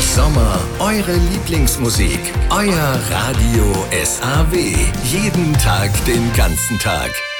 Sommer eure Lieblingsmusik. Euer Radio SAW. Jeden Tag, den ganzen Tag.